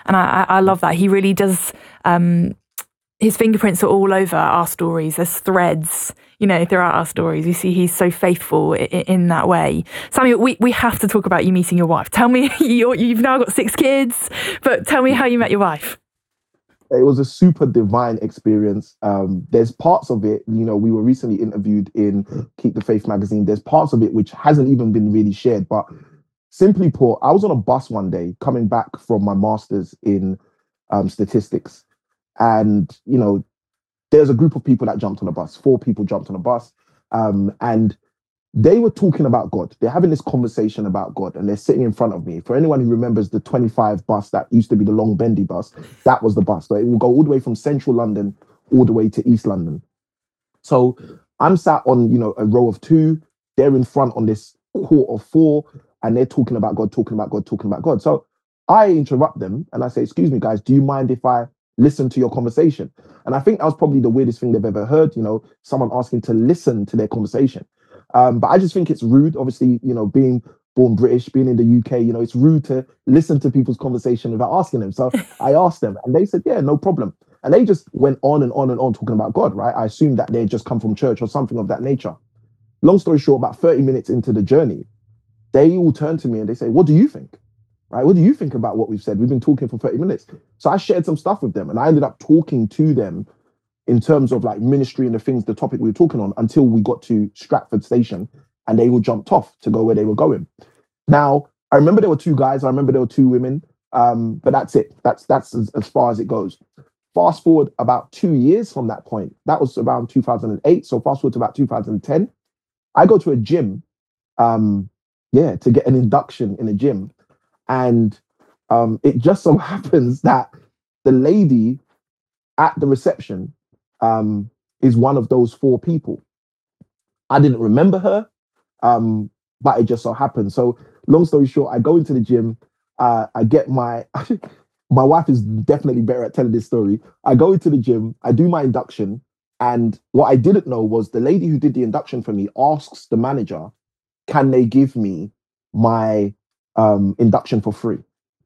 And I love that. He really does. His fingerprints are all over our stories. There's threads, throughout our stories. You see, he's so faithful in that way. Samuel, we have to talk about you meeting your wife. Tell me, you've now got 6 kids, but tell me how you met your wife. It was a super divine experience. There's parts of it, we were recently interviewed in Keep the Faith magazine. There's parts of it which hasn't even been really shared. But simply put, I was on a bus one day coming back from my master's in statistics. And, there's a group of people that jumped on a bus. 4 people jumped on a bus. And they were talking about God. They're having this conversation about God, and they're sitting in front of me. For anyone who remembers the 25 bus that used to be the long bendy bus, that was the bus. So it will go all the way from central London all the way to East London. So I'm sat on, a row of 2. They're in front on this court of 4, and they're talking about God, talking about God, talking about God. So I interrupt them and I say, "Excuse me, guys, do you mind if I listen to your conversation?" And I think that was probably the weirdest thing they've ever heard, someone asking to listen to their conversation. But I just think it's rude, obviously, being born British, being in the UK, it's rude to listen to people's conversation without asking them. So I asked them and they said, "Yeah, no problem." And they just went on and on and on talking about God, right? I assumed that they had just come from church or something of that nature. Long story short, about 30 minutes into the journey, they all turn to me and they say, "What do you think?" Right? "What do you think about what we've said? We've been talking for 30 minutes. So I shared some stuff with them and I ended up talking to them in terms of like ministry and the topic we were talking on, until we got to Stratford Station and they all jumped off to go where they were going. Now, I remember there were 2 guys. I remember there were 2 women. But that's it. That's as far as it goes. Fast forward about 2 years from that point. That was around 2008. So fast forward to about 2010. I go to a gym, to get an induction in a gym. And it just so happens that the lady at the reception is one of those 4 people. I didn't remember her, but it just so happened. So long story short, I go into the gym. I get my wife is definitely better at telling this story. I go into the gym. I do my induction. And what I didn't know was the lady who did the induction for me asks the manager, "Can they give me my induction for free?"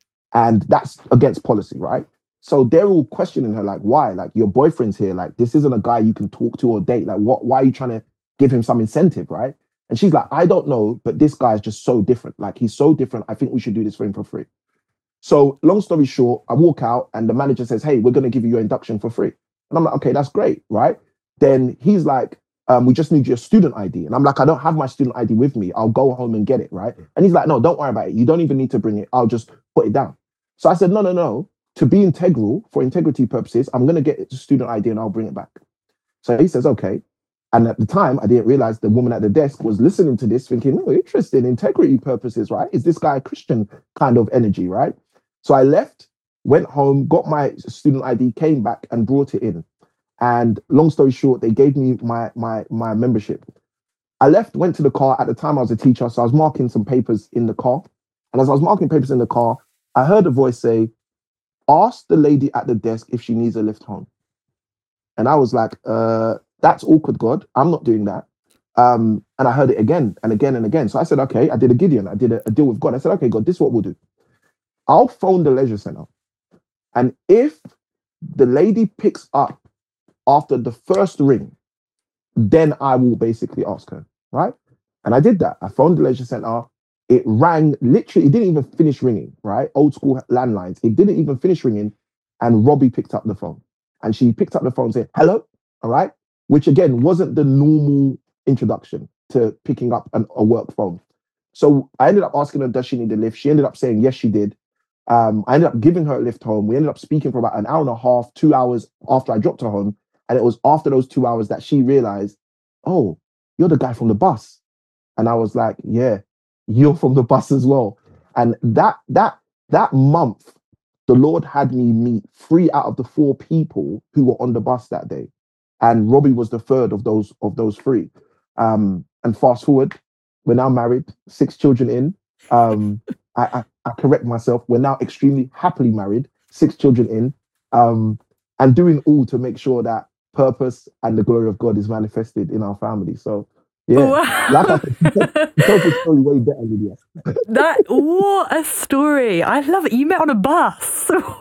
And that's against policy, right? So they're all questioning her, like, "Why? Like, your boyfriend's here. Like, this isn't a guy you can talk to or date. Like, why are you trying to give him some incentive, right?" And she's like, "I don't know, but this guy is just so different. Like, he's so different. I think we should do this for him for free." So long story short, I walk out and the manager says, "Hey, we're going to give you your induction for free." And I'm like, "Okay, that's great," right? Then he's like, "We just need your student ID." And I'm like, "I don't have my student ID with me. I'll go home and get it," right? And he's like, "No, don't worry about it. You don't even need to bring it. I'll just put it down." So I said, "No, no, no. To be integral, for integrity purposes, I'm going to get the student ID and I'll bring it back." So he says, "Okay." And at the time, I didn't realize the woman at the desk was listening to this thinking, "Oh, interesting, integrity purposes, right? Is this guy a Christian kind of energy, right?" So I left, went home, got my student ID, came back and brought it in. And long story short, they gave me my membership. I left, went to the car. At the time, I was a teacher, so I was marking some papers in the car. And as I was marking papers in the car, I heard a voice say, "Ask the lady at the desk if she needs a lift home." And I was like, "That's awkward, God. I'm not doing that." And I heard it again and again and again. So I said, "Okay," I did a Gideon. I did a deal with God. I said, "Okay, God, this is what we'll do. I'll phone the leisure center. And if the lady picks up after the first ring, then I will basically ask her," right? And I did that. I phoned the leisure center. It rang, literally, it didn't even finish ringing, right? Old school landlines. It didn't even finish ringing. And Robbie picked up the phone. And she picked up the phone and said, "Hello," all right? Which again, wasn't the normal introduction to picking up a work phone. So I ended up asking her, does she need a lift? She ended up saying, yes, she did. I ended up giving her a lift home. We ended up speaking for about an hour and a half, 2 hours after I dropped her home. And it was after those 2 hours that she realized, "Oh, you're the guy from the bus." And I was like, "Yeah, you're from the bus as well." And that month, the Lord had me meet 3 out of the 4 people who were on the bus that day. And Robbie was the third of those 3. And fast forward, we're now married, 6 children in. I correct myself. We're now extremely happily married, 6 children in, and doing all to make sure that purpose and the glory of God is manifested in our family. So, yeah, like I Wow. said, you told the story way better, Lydia. What a story. I love it. You met on a bus.